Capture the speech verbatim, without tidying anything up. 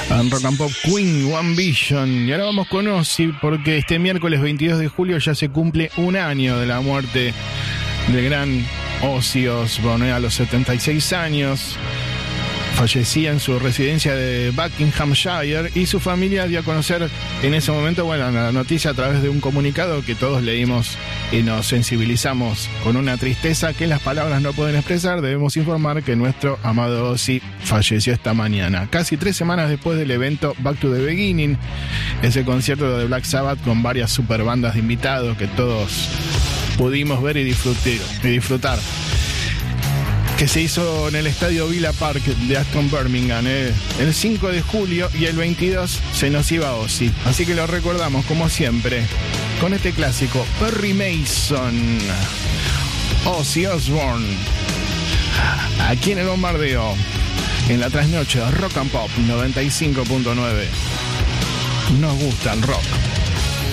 En Rock and Pop, Queen, One Vision. Y ahora vamos con Ozzy, porque este miércoles veintidós de julio ya se cumple un año de la muerte del gran Ozzy Osbourne. A los setenta y seis años fallecía en su residencia de Buckinghamshire, y su familia dio a conocer en ese momento, bueno, la noticia a través de un comunicado que todos leímos y nos sensibilizamos con una tristeza que las palabras no pueden expresar. Debemos informar que nuestro amado Ozzy falleció esta mañana, casi tres semanas después del evento Back to the Beginning, ese concierto de Black Sabbath con varias super bandas de invitados que todos pudimos ver y disfrutar, y disfrutar. que se hizo en el estadio Villa Park de Aston Birmingham eh, el cinco de julio, y el veintidós se nos iba Ozzy. Así que lo recordamos como siempre con este clásico, Perry Mason, Ozzy Osbourne, aquí en el bombardeo, en la trasnoche Rock and Pop noventa y cinco punto nueve. Nos gusta el rock.